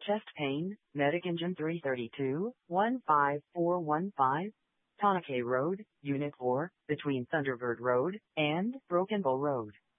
Chest pain, Medic Engine 332, 15415, Tanake Road, Unit 4, between Thunderbird Road and Broken Bow Road.